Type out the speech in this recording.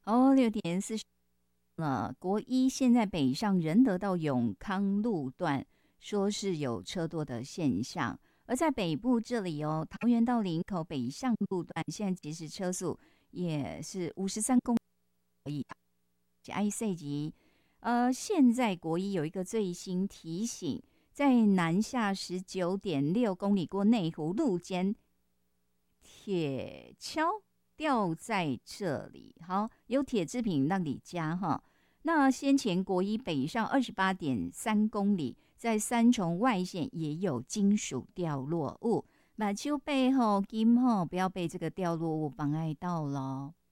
哦，6:40了。国一现在北上仁德到永康路段，说是有车多的现象。而在北部这里哦，桃园到林口北向路段，现在其实车速也是53公里而已。I C 级，现在国一有一个最新提醒，在南下19.6公里过内湖路肩铁锹掉在这里。好，有铁制品让你加哈。那先前国一北上28.3公里，在三重外线也有金属掉落物，马丘背后金后不要被这个掉落物妨碍到了。